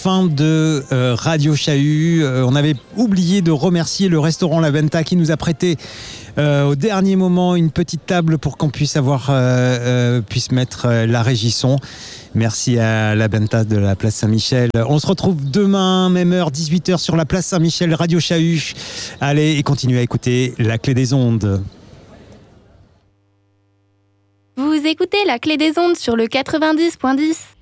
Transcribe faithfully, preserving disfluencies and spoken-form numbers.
fin de euh, Radio Chahut. Euh, on avait oublié de remercier le restaurant La Venta qui nous a prêté euh, au dernier moment une petite table pour qu'on puisse avoir euh, euh, puisse mettre euh, la régie son. Merci à La Venta de la place Saint-Michel. On se retrouve demain, même heure, dix-huit heures sur la place Saint-Michel, Radio Chahut. Allez, et continuez à écouter La Clé des Ondes. Vous écoutez La Clé des Ondes sur le quatre-vingt-dix point dix.